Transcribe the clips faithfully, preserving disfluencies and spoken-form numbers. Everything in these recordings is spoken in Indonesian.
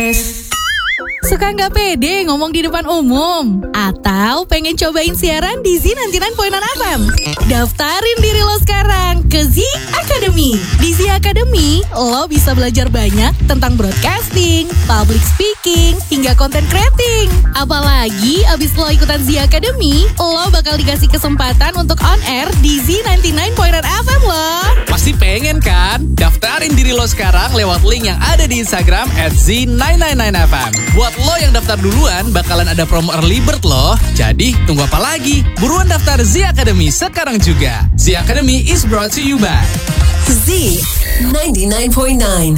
Suka nggak pede ngomong di depan umum? Atau pengen cobain siaran di Z sembilan puluh sembilan F M? Daftarin diri lo sekarang ke Z Academy. Di Z Academy, lo bisa belajar banyak tentang broadcasting, public speaking, hingga content creating. Apalagi abis lo ikutan Z Academy, lo bakal dikasih kesempatan untuk on air di Z sembilan puluh sembilan F M loh. Pasti pengen kan? Daftarin diri lo sekarang lewat link yang ada di Instagram at Z sembilan sembilan sembilan F M. Buat lo yang daftar duluan, bakalan ada promo early bird loh. Jadi, tunggu apa lagi? Buruan daftar Z Academy sekarang juga. Z Academy is brought to you by Z ninety-nine point nine.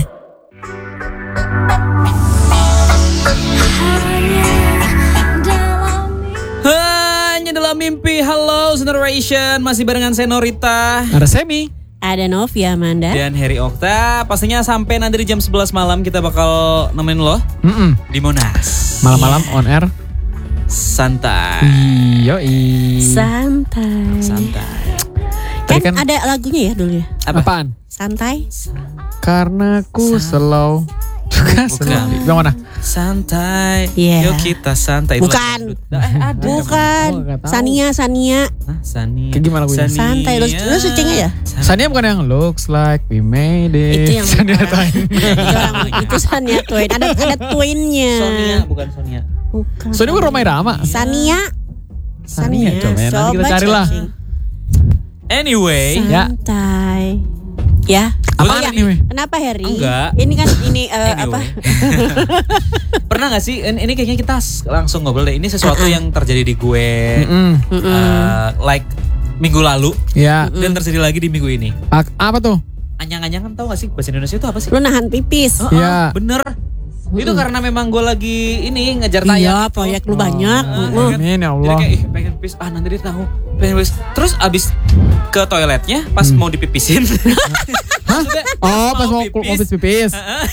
Hanya dalam mimpi. Halo Generation, masih barengan saya Norita. Ada Semi. Ada Novia Amanda. Dan Harry Okta. Pastinya sampai nanti di jam sebelas malam kita bakal nemenin lo Mm-mm. di Monas. Malam-malam on air. Santai. Yoi. Santai. Santai. Kan, Tadi kan- ada lagunya ya dulu ya. Apa? Apaan? Santai. Karena ku slow. Juga slow. Yang mana? Santai. Iya. Yuk kita santai. Itu Bukan. lagu- Eh, ada. Bukan. Oh, nggak tahu. Sania, Sania. Hah, Sania. Kayak gimana lagunya? Santai. Lu- lu searching aja? Sania bukan yang looks like we made it. Itu yang Sania orang- Twain. itu, orang- itu Sania Twain. Ada ada twinnya. Sonia, bukan Sonia. Bukan. Sonia bukan Romai Rama. Sania. Sania, coba ya, nanti kita cari lah. searching. Anyway, Ya. Santai. Ya. Apaan Oh, ya. ini, Weh? Kenapa Harry? Enggak. Ini kan ini eh, apa? anyway. Pernah gak sih, ini ini kayaknya kita langsung ngobrol deh. Ini sesuatu yang terjadi di gue Mm-mm. uh, like minggu lalu Ya. dan terjadi lagi di minggu ini. A- Apa tuh? Anyang-anyangan tau gak sih bahasa Indonesia itu apa sih? Lu nahan pipis. Oh, Iya. Bener. Itu karena memang gue lagi ini ngejar tayang. Iya, gitu. proyek lu banyak. Ah, Uh. kan? Amin ya Jadi Allah. kayak ih, pengen pipis, ah nanti dia tahu. Pengen pipis. Terus abis ke toiletnya pas mau dipipisin. Hah? Oh, pas mau mau pipis.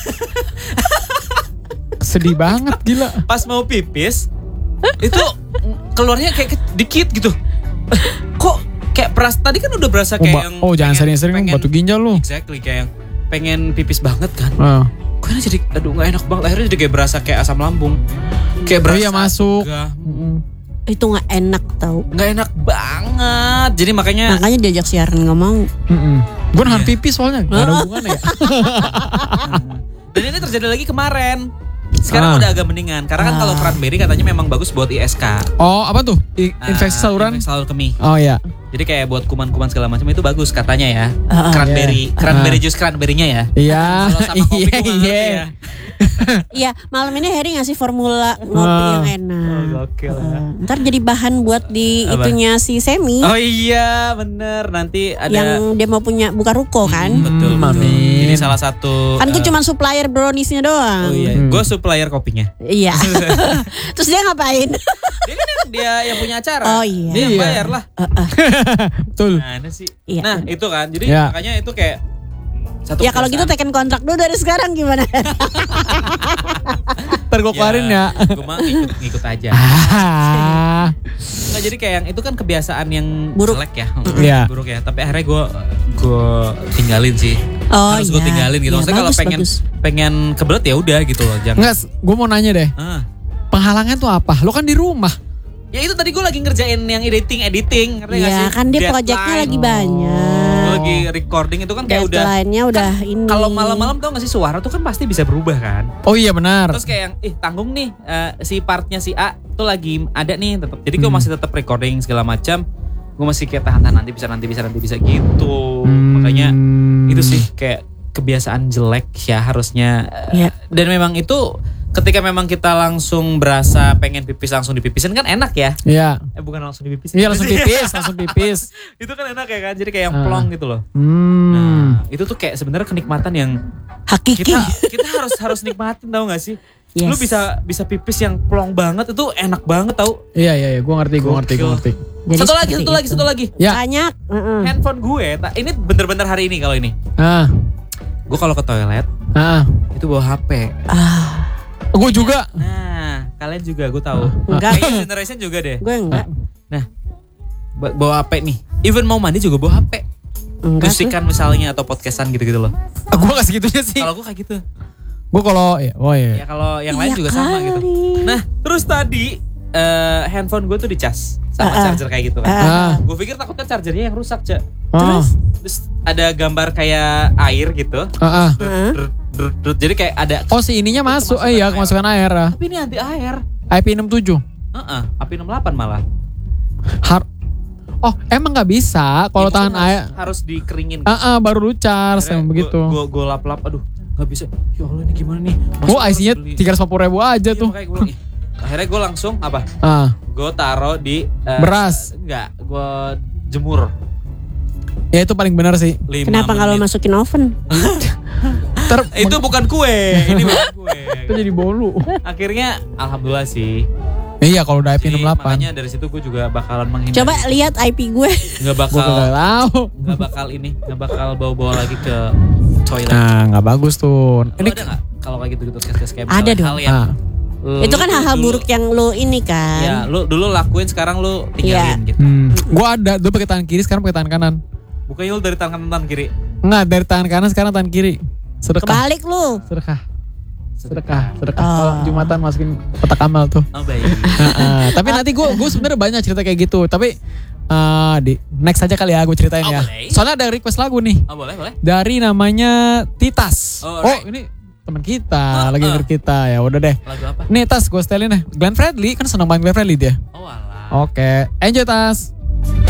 Sedih banget gila. Pas mau pipis itu keluarnya kayak ke- dikit gitu. Kok kayak peras tadi kan udah berasa Oh, kayak ba- yang oh, jangan pengen- sering-sering pengen- batu ginjal lu. Exactly kayak yang pengen pipis banget kan. Oh. Kok ini jadi aduh gak enak banget. Akhirnya jadi kayak berasa kayak asam lambung. Kayak Oh berasa iya, masuk. Gak, Mm-mm. Itu nggak enak tau. gak enak banget. Jadi makanya Makanya diajak siaran nggak mau. Mm-mm. Gue nahan pipis soalnya. Gak ada hubungannya ya. dan ini terjadi lagi kemarin. Sekarang Ah. udah agak mendingan. Karena kan kalau cranberry katanya memang bagus buat I S K. Oh, apa tuh? I- infeksi Ah, saluran? Infeksi saluran kemih. Oh iya. Jadi kayak buat kuman-kuman segala macam itu bagus katanya ya. Ah, Cranberry, iya. cranberry Ah. jus cranberry-nya ya. Iya. Kalau sama kopi Iya, gue nggak ngerti iya. ya. Iya, malam ini Harry ngasih formula ngopi Ah. yang enak. Oh, gokil ya. Uh, ntar jadi bahan buat di Apa? itunya si Semi Oh iya, bener. Nanti ada yang dia mau punya buka ruko kan. Hmm, betul, Hmm, betul. amin. Ini salah satu Kan gue eh, cuma supplier browniesnya doang. Oh iya, Hmm. gue supplier kopinya. Iya. Terus dia ngapain? Dia kan yang dia yang punya acara. Oh, iya. Dia yang Iya. bayar lah. Betul. Nah, sih. Iya. Nah, itu kan. Jadi Ya. makanya itu kayak satu Ya kalau gitu kebiasaan. teken kontrak dulu dari sekarang gimana? Ntar gue keluarin ya. Gue mah ngikut, ngikut aja. Ah. Nggak, jadi kayak yang itu kan kebiasaan yang Buruk. jelek ya. Iya. Buruk ya. Tapi akhirnya gue gue tinggalin sih. Oh Harus gue iya. tinggalin gitu. Iya, Maksudnya kalau bagus, pengen bagus. pengen kebelet ya udah gitu loh. Jangan. Enggak, gue mau nanya deh. Ah. Penghalangan tuh apa? Lo kan di rumah. Ya itu tadi gue lagi ngerjain yang editing editing. Ngerti nggak Iya sih? kan dia Deadline. proyeknya lagi Gue banyak. lagi recording itu kan kayak udah. Deadline-nya udah ini. Kalau malam-malam tau gak sih suara tuh kan pasti bisa berubah kan. Oh iya benar. Terus kayak yang, ih tanggung nih eh, si partnya si A tuh lagi ada nih tetap. Jadi gue Hmm. masih tetap recording segala macam. Gue masih kayak tahan-tahan nanti bisa nanti bisa nanti bisa gitu. Hmm. Makanya itu sih kayak kebiasaan jelek ya harusnya. eh, Iya. Dan memang itu ketika memang kita langsung berasa pengen pipis langsung dipipisin kan enak ya. Iya. Eh bukan langsung dipipisin. Iya langsung pipis, langsung pipis. Itu kan enak ya kan. Jadi kayak yang Ah. plong gitu loh. Hmm. Nah, itu tuh kayak sebenarnya kenikmatan yang Hakiki. kita kita harus harus nikmatin tau gak sih? Yes. Lu bisa bisa pipis yang plong banget itu enak banget tau. Iya iya iya, gue ngerti, gue ngerti, gue Gokil. ngerti. Jadi satu lagi, seperti satu lagi, itu. satu lagi. Ya. Banyak. Heeh. Handphone gue, ta- ini bener-bener hari ini kalau ini. Ah, Gue kalau ke toilet ah, itu bawa H P. Ah, gue juga. Nah, kalian juga gue tahu. Enggak. Kayaknya generation juga deh. gue enggak. Nah, ba- bawa H P nih. Even mau mandi juga bawa H P. Enggak tuh. Musikan misalnya atau podcastan gitu-gitu loh. Ah, gue gak segitunya sih. Kalau gue kayak gitu. Gue kalau, oh iya. Ya kalau yang lain Iya juga sama gitu. kali. Nah terus tadi eh, handphone gue tuh dicas sama Ah, ah. charger kayak gitu kan. Ah. Gue pikir takutnya chargernya yang rusak, Cak. Ah. Terus ada gambar kayak air gitu. Ah, ah. Drut, drut, drut. Jadi kayak ada. Oh si ininya masuk, eh iya kemasukan air. ah. Tapi ini anti air. I P enam tujuh. Heeh, api enam delapan malah. Har Oh emang nggak bisa kalau Ya, tahan harus, air. harus dikeringin. Ah, ah, baru lu charge Akhirnya yang begitu. Gue gue lap lap, aduh nggak bisa. Ya Allah ini gimana nih? Masa Oh harus I C-nya beli? tiga ratus lima puluh ribu aja Iya, tuh. makanya gue bilang, ih. Akhirnya gue langsung apa? Ah, Gue taruh di eh, Beras. Enggak, gue jemur. ya itu paling benar sih. lima Kenapa kalau menit. masukin oven? Ter Itu bukan kue, ini bukan kue. itu jadi bolu. Akhirnya alhamdulillah sih. Iya kalau udah I P Jadi, enam delapan. makanya dari situ gue juga bakalan menghindari. Coba lihat I P gue. Nggak Gue bakal, gak tahu. nggak bakal ini, nggak bakal bawa-bawa lagi ke toilet. Nah nggak bagus tuh. Lu Ini ada nggak kalau kayak gitu-gitu tes-tes kayak Ada misalnya dong. hal yang ah. lu- Itu kan lu hal-hal dulu- buruk yang lu ini kan. Ya, lu dulu lakuin sekarang lu tinggalin gitu. Hmm. Gue ada dulu pakai tangan kiri sekarang pakai tangan kanan. Bukannya lu dari tangan kanan tangan kiri. Enggak dari tangan kanan sekarang tangan kiri. Sedekah. Kebalik lu. Sedekah. Sedekah. Sedekah. Oh. Kalau Jumatan masukin kotak amal tuh. Oh baik. Heeh. Tapi nanti gue gue sebenarnya banyak cerita kayak gitu. Tapi eh, di next aja kali ya gue ceritain Oh, ya. boleh. Soalnya ada request lagu nih Oh boleh boleh. dari namanya Titas. Oh, Oh, alright. ini teman kita Ah, lagi ah. denger kita ya. Udah deh. Lagu apa? Nih Tas gue setelin deh. Glenn Fredly kan seneng banget Glenn Fredly dia. Oh alah. Oke, enjoy Tas.